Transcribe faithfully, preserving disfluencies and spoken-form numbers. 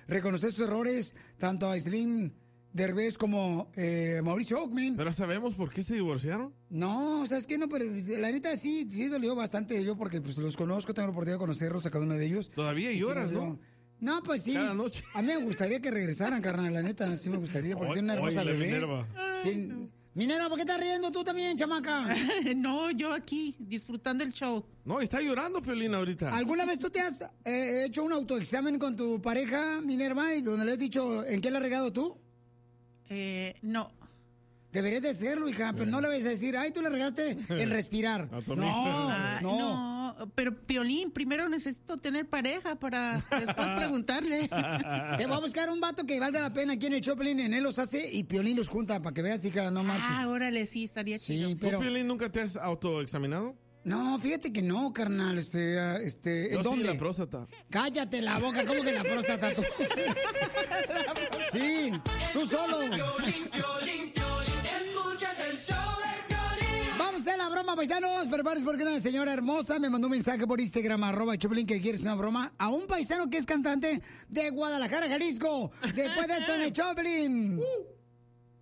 reconocer sus errores, tanto a Aislinn Derbez como eh, Mauricio Ockman. ¿Pero sabemos por qué se divorciaron? No, ¿sabes qué? No, pero la neta sí, sí dolió bastante yo porque pues los conozco, tengo la oportunidad de conocerlos a cada uno de ellos. Todavía Y lloras, sí, ¿no? No, pues sí. Cada noche. A mí me gustaría que regresaran, carnal, la neta, sí me gustaría, porque tiene una hermosa Oye, bebé. Minerva. Tiene- Minerva, ¿por qué estás riendo tú también, chamaca? No, yo aquí, disfrutando el show. No, está llorando Piolín ahorita. ¿Alguna vez tú te has eh, hecho un autoexamen con tu pareja, Minerva, y donde le has dicho en qué le has regado tú? Eh, no. Deberías de hacerlo, hija, pero no le vas a decir, ay, tú le regaste en respirar. A tu No, Ah, no. no, pero Piolín, primero necesito tener pareja para después preguntarle. Te voy a buscar un vato que valga la pena aquí en el Choplin, en él los hace y Piolín los junta para que veas, hija, no marches. Ah, órale, sí, estaría chido. Sí, ¿Tú, pero... Piolín, nunca te has autoexaminado? No, fíjate que no, carnal, este, ah, este, Yo ¿en sí, dónde? la próstata. Cállate la boca, ¿cómo que la próstata tú? Sí, tú solo. Piolín, Piolín, Piolín, escuchas el show de Piolín. Vamos a la broma, paisanos. Prepárense porque una señora hermosa me mandó un mensaje por Instagram, arroba Choplin, que quiere hacer una broma a un paisano que es cantante de Guadalajara, Jalisco. Después de esto en el Choplin.